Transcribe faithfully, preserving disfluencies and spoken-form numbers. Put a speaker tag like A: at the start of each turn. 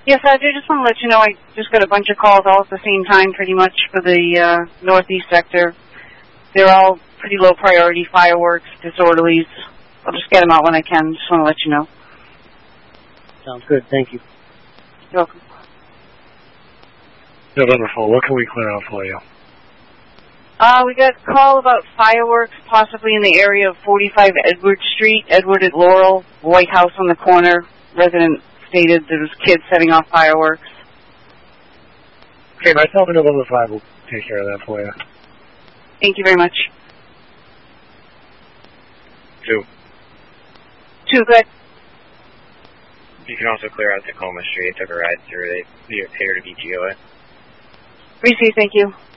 A: Yes, I do just want to let you know I just got a bunch of calls all at the same time pretty much for the uh, northeast sector. They're all pretty low priority fireworks, disorderlies. I'll just get them out when I can. Just want to let you know.
B: Sounds good. Thank you.
A: You're welcome.
C: November four, what can we clear out for you?
A: Uh, we got a call about fireworks possibly in the area of forty-five Edward Street, Edward at Laurel, White House on the corner. Resident stated there was kids setting off fireworks.
C: Okay, myself and November five will take care of that for you.
A: Thank you very much.
D: Two.
A: Two, good.
D: You can also clear out Tacoma Street. Took a ride through. They appear to be G O A.
A: Receive, thank you.